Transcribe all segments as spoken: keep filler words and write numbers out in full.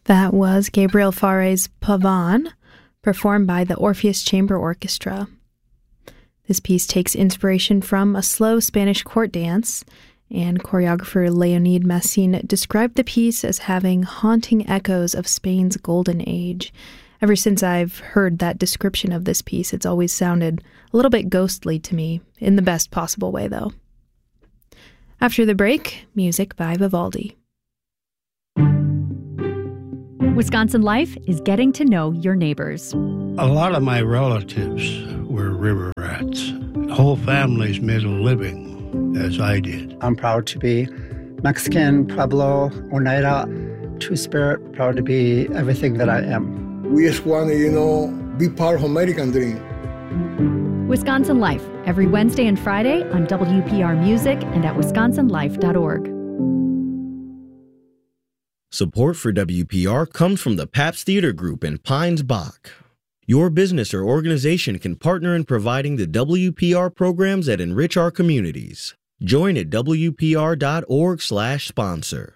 That was Gabriel Faré's Pavane, performed by the Orpheus Chamber Orchestra. This piece takes inspiration from a slow Spanish court dance, and choreographer Leonid Massine described the piece as having haunting echoes of Spain's golden age. Ever since I've heard that description of this piece, it's always sounded a little bit ghostly to me, in the best possible way, though. After the break, music by Vivaldi. Wisconsin Life is getting to know your neighbors. A lot of my relatives were river rats. Whole families made a living, as I did. I'm proud to be Mexican, Pueblo, Oneida, Two-Spirit, proud to be everything that I am. We just want to, you know, be part of American dream. Wisconsin Life, every Wednesday and Friday on W P R Music and at wisconsin life dot org. Support for W P R comes from the Pabst Theater Group in Pines Bach. Your business or organization can partner in providing the W P R programs that enrich our communities. Join at W P R dot org slash sponsor.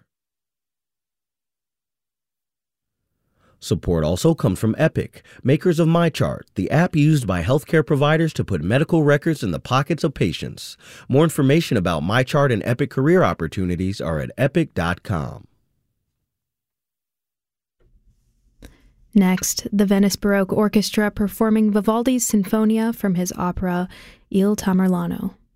Support also comes from Epic, makers of MyChart, the app used by healthcare providers to put medical records in the pockets of patients. More information about MyChart and Epic career opportunities are at epic dot com. Next, the Venice Baroque Orchestra performing Vivaldi's Sinfonia from his opera Il Tamerlano.